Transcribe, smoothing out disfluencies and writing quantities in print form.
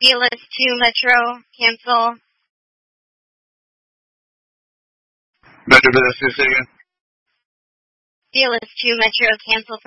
DLS 2 Metro, cancel. Metro, say again. DLS 2 Metro, cancel for